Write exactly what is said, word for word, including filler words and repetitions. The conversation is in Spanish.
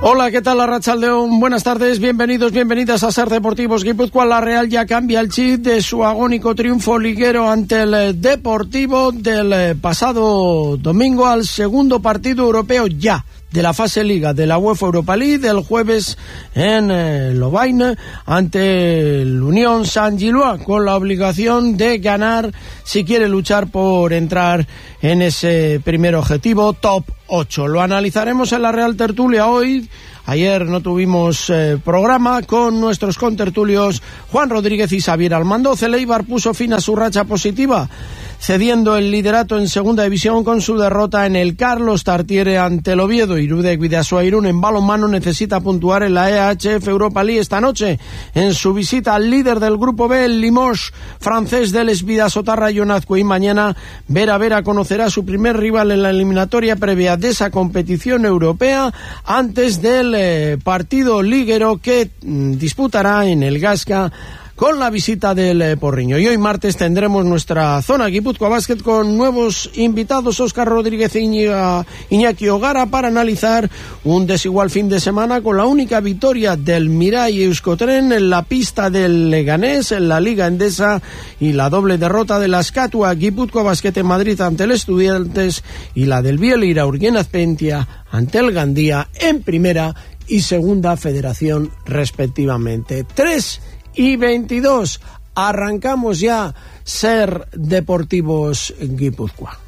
Hola, ¿qué tal, Arratsaldeon? Buenas tardes, bienvenidos, bienvenidas a Ser Deportivos Guipúzcoa. La Real ya cambia el chip de su agónico triunfo liguero ante el Deportivo del pasado domingo al segundo partido europeo ya de la fase Liga de la UEFA Europa League del jueves en eh, Lovaina ante el Unión Saint-Gilloise, con la obligación de ganar si quiere luchar por entrar en ese primer objetivo top ocho. Lo analizaremos en la Real Tertulia hoy. Ayer no tuvimos eh, programa con nuestros contertulios Juan Rodríguez y Xavier Almandoz. El Eibar puso fin a su racha positiva, cediendo el liderato en segunda división con su derrota en el Carlos Tartiere ante el Oviedo. Irudek Bidasoa Irún en balonmano necesita puntuar en la E H F Europa League esta noche en su visita al líder del grupo B, el Limoges francés del Esbidasotarra Jonazco, y mañana Vera Vera conocerá a su primer rival en la eliminatoria previa de esa competición europea antes del eh, partido liguero que mm, disputará en el Gasca con la visita del eh, Porriño. Y hoy martes tendremos nuestra zona Guipúzcoa Basket con nuevos invitados, Óscar Rodríguez e Iñiga, Iñaki Ogara, para analizar un desigual fin de semana con la única victoria del Mirai Euskotren en la pista del Leganés en la Liga Endesa y la doble derrota de la Azkatua Guipúzcoa Basket en Madrid ante el Estudiantes y la del Biel Iraurgien Azpeitia ante el Gandía en primera y segunda federación respectivamente. Tres y veintidós. Arrancamos ya Ser Deportivos Guipúzcoa.